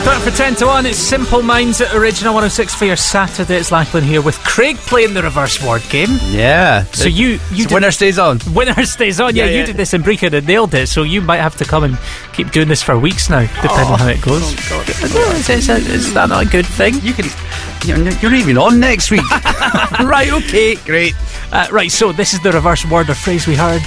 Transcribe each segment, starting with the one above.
For 10 to 1, it's Simple Minds at Original 106 for your Saturday. It's Lachlan here with Craig playing the reverse word game. Yeah. So you winner stays on. Winner stays on. Yeah, you did this in Brecon and nailed it. So you might have to come and keep doing this for weeks now, depending on how it goes. God. Is that not a good thing? You're even on next week. Right, okay, great. Right, so this is the reverse word or phrase we heard.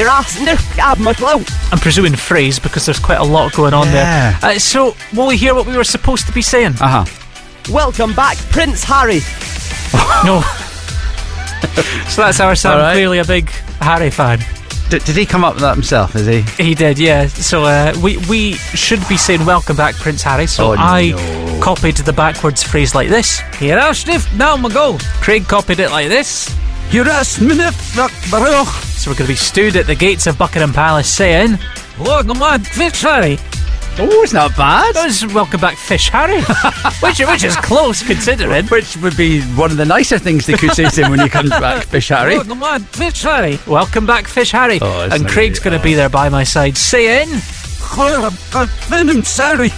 I'm presuming phrase because there's quite a lot going on there. So, will we hear what we were supposed to be saying? Welcome back, Prince Harry. No. So that's our son, right. Clearly a big Harry fan. Did he come up with that himself, is he? He did, yeah. So we should be saying welcome back, Prince Harry. So I copied the backwards phrase like this. Here are Sniff, now my go. Craig copied it like this. So we're going to be stood at the gates of Buckingham Palace saying, welcome back, Fish Harry. Oh, it's not bad. That was welcome back, Fish Harry. which is close, considering. Which would be one of the nicer things they could say to him when he comes back, Fish Harry. Welcome back, Fish Harry. Welcome back, Fish Harry. Oh, and Craig's going to be there by my side saying, I'm sorry.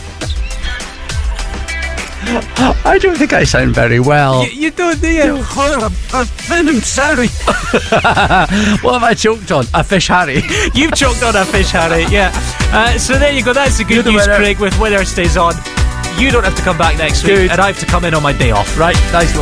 I don't think I sound very well. You don't, do you? I'm sorry. What have I choked on? A Fish Harry. You've choked on a Fish Harry, yeah. So there you go, that's the good news, Craig, with Winner Stays On. You don't have to come back next week, and I have to come in on my day off. Right, nice one.